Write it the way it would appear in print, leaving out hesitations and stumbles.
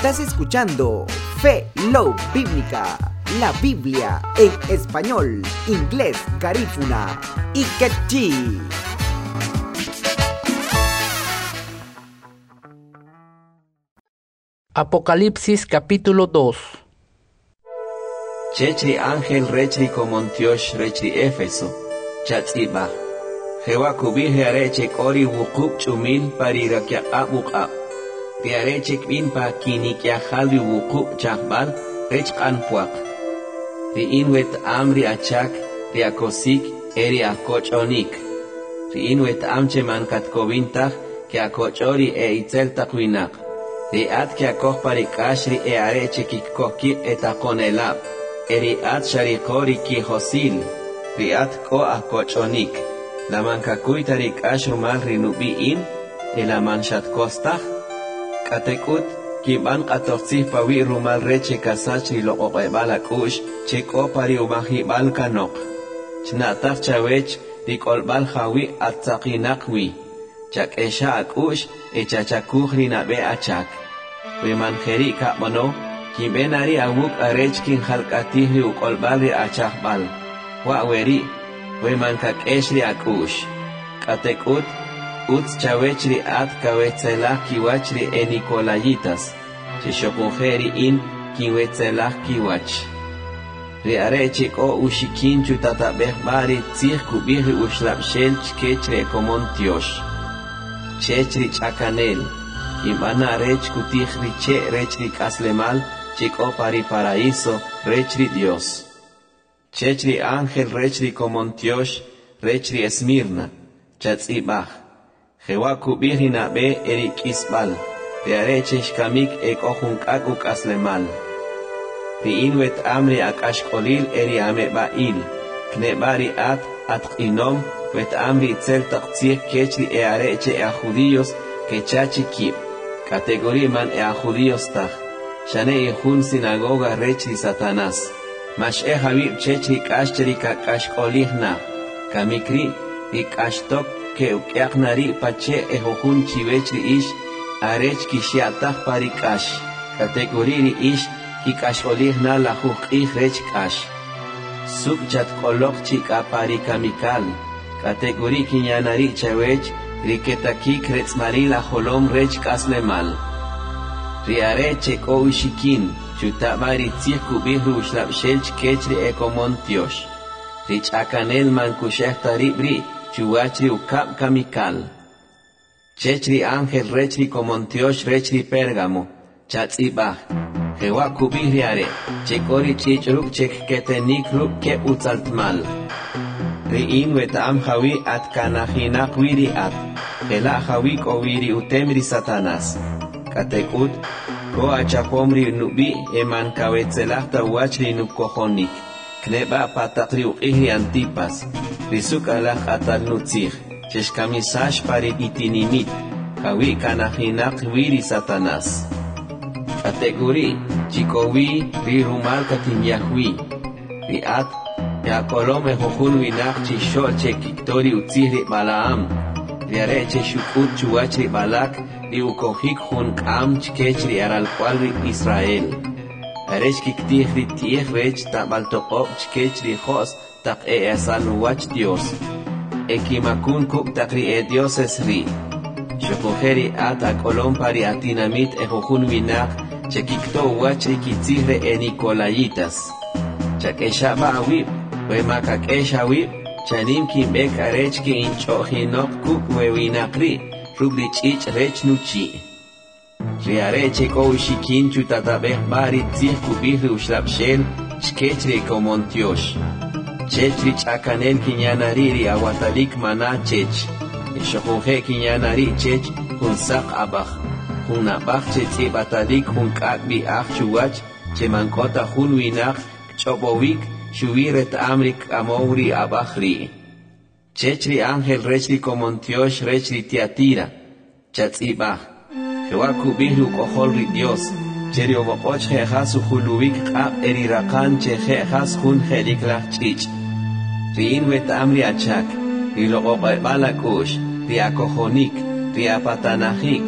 Estás escuchando Fe Love Bíblica, la Biblia en español, inglés, garífuna y quechí. Apocalipsis capítulo 2. Chechri ángel rechri komontiosh rechri Éfeso, chatzibah. Jehová kubije areche kori wukub chumil parirakia abukab. Ti areche kbin pa kinikia halvi wukub chahbal rech anpuak. Ti inwet amri achak, ti akosik eri akochonik. Ti inwet amche mankat kovintah ke akochori itzel takwinak. Ti at ke akoh parikashri areche kikkoki etakonelab. Eri at sharikori ki hosil. Ti at ko akochonik. La mankakuitarik ashrumal rinubiin, el amanshat kostah, katekut, kiban katoxif pawi rumal reche kasachri lo oqebalakush, cheko pari umahibal kanok. Chnatach chawech, rikolbal hawi atzakinakwi, chak esha akush, echachakuhri nabe achak. Wemanjeri kapmono, kibenari awuk arech kin halkatihri ukolbal ri achakbal. Waweri, Wemankak eshri akush. Katekut, utz chawechri at kawetzelah kiwachri enikolayitas. Chishokunjeri in kiwetzelah kiwach. Riarechik o ushikinchu tatabeh bari tzih kubihri ushlapshel chkechre komontiosh. Chechri chakanel. Kimana rech kutihri che rechri kaslemal, chiko pari paraíso, rechri Dios. Chechri ángel rechri komontiosh, rechri Esmirna, chatzibah. Jehová kubihri nabe erik isbal, te areche shkamik ojunkakuk aslemal. Ti inwet amri akashkolil eri amebail, knebari at inom, wet amri tzel taktzih kechri areche judíos, kechachi kib. Categoría man judíos tach, shane ihun sinagoga rechri Satanás. Mash habib chechri kashcheri kakashkolihna, kamikri ikashtok ke ukyaknari pache ehohun chivechri ish, arech kishiatach parikash, kategoriri ish kikashkolihna la hukih rech kash. Subchat kolok chika parikamikal, kategori kinyanari chawech, riketakik retzmari la holom rech kaslemal. Riareche ko ushikin, chutabari tzih kubihru ushlapshelch kechri ekomontiosh. Rich akanel man kushehtari bri, chuachri ukab kamikal. Chechri ángel rechri komontiosh rechri Pérgamo, chatzibah. Jehová kubihri are, chekori chichruk chek ketenik ruk ke utzaltmal. Riin wetam hawi at kanahinak wiri at, hela hawi ko wiri utemri Satanás. Katekut, ko achapomri nubi eman kawetzelahta wachri nukohonik. Kneba patatri uqihri antipas. Risuk alah atal nutzih. Cheshkamisash pari itinimit. Kawi kanahinak wiri Satanás. Kategori, chikowi rirumal katinyahwi. Riat, yakolome hohun winak chishol chekiktori utzihri Balaam. Riareche shukut chuachri Balak. Liukohik hun kam chkechri aral cualri Israel. Arech kiktihri tieh rech tabaltokop chkechri hos tak asal wach Dios. Ekimakun kuk takri Dios esri. Shokojeri ata kolom pari atinamit ejohun winak chekikto wachri kitzihre enikolayitas. Chakeshaba awib, wemakakesha awib, chanim kimbek arech ki inchohinok kuk wewinakri. Rubri chich rech nuchi. Riareche ko ushikin chutatabeh bari tzih kubihri ushlapshel, chkechri komontiosh. Chechri chakanel kinyanariri awatalik mana chech. Eshokunje kinyanari chech, hunsak abach. Hunabach chetzi batalik hunkakbi ach chuwach, chemankota hun winak, chobowik, shuviret amrik amowri abachri. Chechri ángel rechri komontiosh rechri Tiatira, chatzibah. Jehová kubihru koholri Dios, cheri obokoch jejas uhuluik kab erirakan che jejas hun jeliklach chich. Riin wet amri achak, riloqoqebalakush, riakohonik, riapatanahik,